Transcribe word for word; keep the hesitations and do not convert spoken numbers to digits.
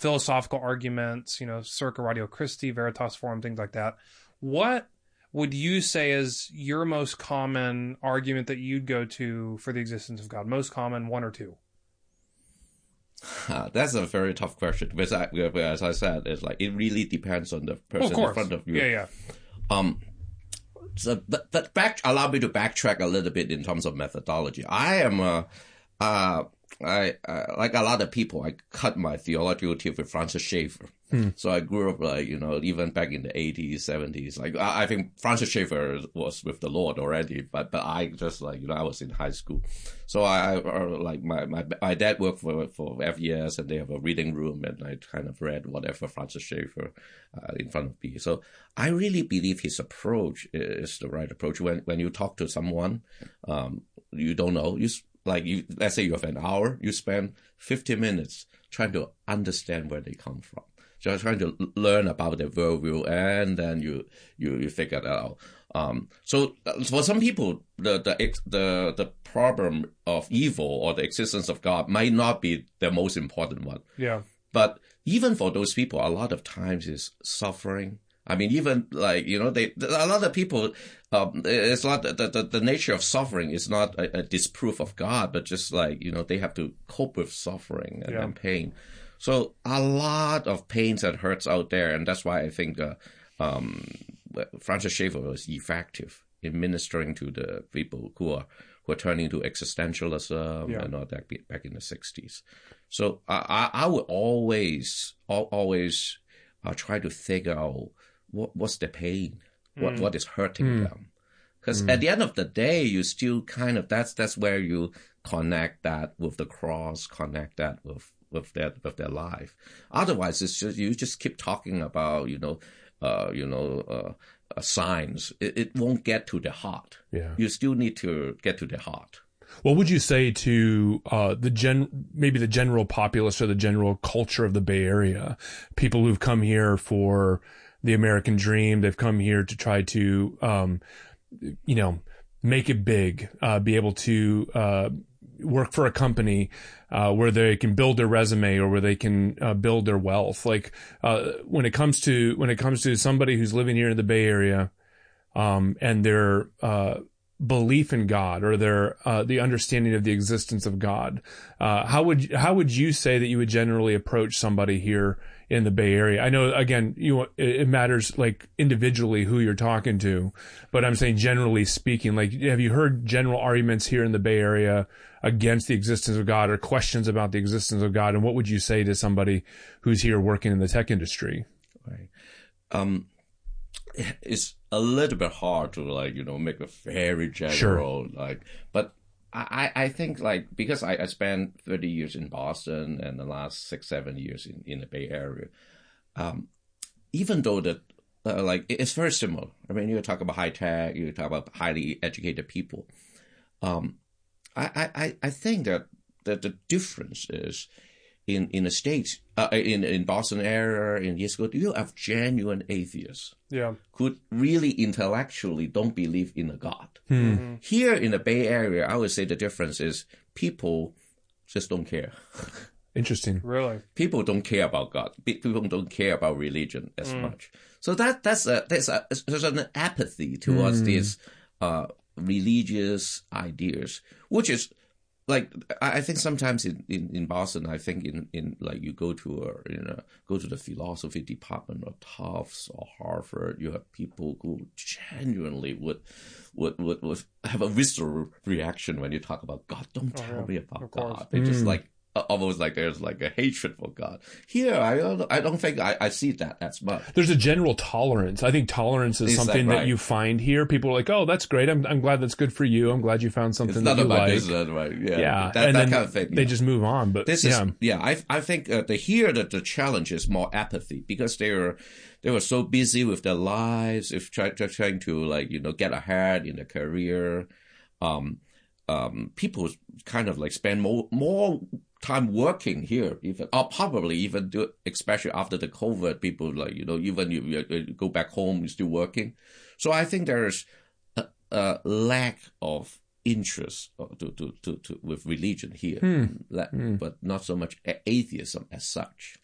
philosophical arguments, you know, circa Radio Christi, Veritas Forum, things like that. What would you say is your most common argument that you'd go to for the existence of God? Most common, one or two? Uh, that's a very tough question because, I, as I said, it's like it really depends on the person well, in front of you. Yeah, yeah. Um. So, but but back allow me to backtrack a little bit in terms of methodology. I am a, uh, I uh, like a lot of people. I cut my theological teeth with Francis Schaeffer. Hmm. So I grew up like you know even back in the eighties, seventies. Like I, I think Francis Schaeffer was with the Lord already, but but I just like you know I was in high school. So I, I like my, my my dad worked for for F E S and they have a reading room and I kind of read whatever Francis Schaeffer uh, in front of me. So I really believe his approach is the right approach. When when you talk to someone, um, you don't know you. Like you, let's say you have an hour, you spend fifty minutes trying to understand where they come from. Just trying to learn about their worldview, and then you you you figure it out. Um, so for some people, the the the the problem of evil or the existence of God might not be the most important one. Yeah. But even for those people, a lot of times is suffering. I mean, even like, you know, they, a lot of people, um, it's not the, the, the nature of suffering is not a, a disproof of God, but just like, you know, they have to cope with suffering and, yeah. and pain. So a lot of pains and hurts out there. And that's why I think, uh, um, Francis Schaeffer was effective in ministering to the people who are, who are turning to existentialism yeah. and all that back in the sixties. So I, I would always, always, uh, try to figure out, What, what's the pain? What, mm. what is hurting mm. them? Because mm. at the end of the day, you still kind of, that's, that's where you connect that with the cross, connect that with, with their, with their life. Otherwise, it's just, you just keep talking about, you know, uh, you know, uh, uh, signs. It, it won't get to the heart. Yeah. You still need to get to the heart. What would you say to uh, the gen, maybe the general populace or the general culture of the Bay Area? People who've come here for the American dream. They've come here to try to, um, you know, make it big, uh, be able to, uh, work for a company, uh, where they can build their resume or where they can, uh, build their wealth. Like, uh, when it comes to, when it comes to somebody who's living here in the Bay Area, um, and their, uh, belief in God or their, uh, the understanding of the existence of God, uh, how would, how would you say that you would generally approach somebody here in the Bay Area? I know, again, you it matters like individually who you're talking to, but I'm saying generally speaking, like, have you heard general arguments here in the Bay Area against the existence of God or questions about the existence of God? And what would you say to somebody who's here working in the tech industry? Right. Um, it's a little bit hard to like, you know, make a very general, sure. like, but I, I think like, because I, I spent thirty years in Boston and the last six, seven years in, in the Bay Area, um, even though that, uh, like, it's very similar. I mean, you talk about high tech, you talk about highly educated people. Um, I, I, I think that, that the difference is in, in the States, uh, in, in Boston area, in East Coast, you have genuine atheists. Yeah. Who really intellectually don't believe in a God. Hmm. Mm-hmm. Here in the Bay Area, I would say the difference is people just don't care. Interesting. Really? People don't care about God. People don't care about religion as mm. much. So that, that's a, there's a, there's an apathy towards mm. these, uh, religious ideas, which is, like, I think sometimes in, in, in Boston, I think in, in, like, you go to a, you know, go to the philosophy department of Tufts or Harvard, you have people who genuinely would, would, would, would have a visceral reaction when you talk about God. Don't oh, tell yeah. me about of God. Course. They mm. just like, almost like there's like a hatred for God. Here, I don't, I don't think I, I see that as much. There's a general tolerance. I think tolerance is, is something that, right? that you find here. People are like, oh, that's great. I'm, I'm glad that's good for you. I'm glad you found something it's that you like. It's none of my business, right? Yeah. Yeah. That, and that then kind of thing. They yeah. just move on. But this yeah. is, yeah, I, I think uh, the here that the challenge is more apathy because they were, they were so busy with their lives, if try, trying to like, you know, get ahead in their career. Um, um, people kind of like spend more, more time working here, even, or probably even do, especially after the COVID, people like, you know, even you, you go back home, you're still working. So I think there's a, a lack of interest to, to, to, to, with religion here, hmm. La- hmm. but not so much atheism as such.